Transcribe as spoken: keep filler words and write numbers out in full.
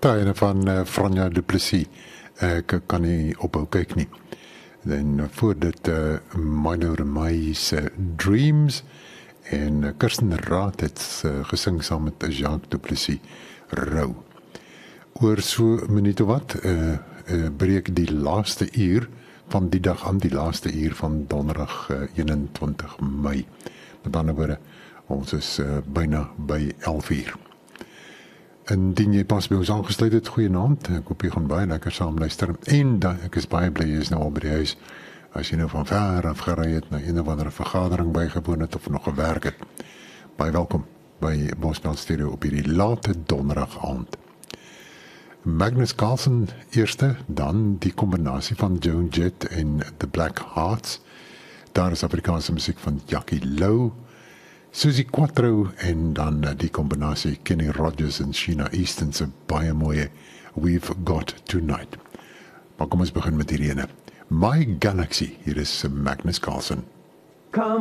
ene van uh, Franja Du Plessis. Ek kan nie ophou kyk nie. Dan voor dit uh, Milo Remai's uh, Dreams en uh, Kirsten Raad het uh, gesing saam met Jacques Du Plessis Rou. Oor so 'n minuut of wat uh, uh, breek die laaste uur van die dag aan, die laaste uur van donderdag uh, eenentwintig Mei. Met ander woorde, ons is uh, byna by elf uur. Indien jy pas by ons aangesluit het, goeienaand, ek hoop jy gaan baie lekker saam luister, en dan, ek is baie bly, jy is nou al by die huis, as jy nou van ver af geraai het, na een of andere vergadering bygewoon het, of nog gewerk het, baie welkom by Bosveld Stereo op hierdie late donderdag aand. Magnus Carlsen eerste, dan die combinatie van Joan Jett en The Black Hearts, daar is Afrikaanse muziek van Jackie Lou, Susie Quattro en dan uh, die combinatie Kenny Rogers en Sheena Easton se baie mooie We've Got Tonight. Maar kom ons begin met hierdie ene. My Galaxy, hier is Magnus Carlsen. Come